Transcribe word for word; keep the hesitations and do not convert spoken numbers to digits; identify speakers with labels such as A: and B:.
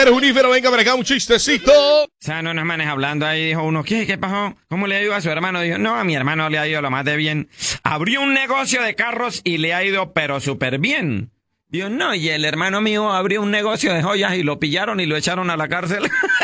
A: Poder Junífero, venga para acá, un chistecito.
B: O sea, no nos manes hablando ahí, dijo uno, ¿qué? ¿Qué pasó? ¿Cómo le ha ido a su hermano? Dijo, no, a mi hermano le ha ido lo más de bien. Abrió un negocio de carros y le ha ido pero súper bien. Dijo, no, y el hermano mío abrió un negocio de joyas y lo pillaron y lo echaron a la cárcel.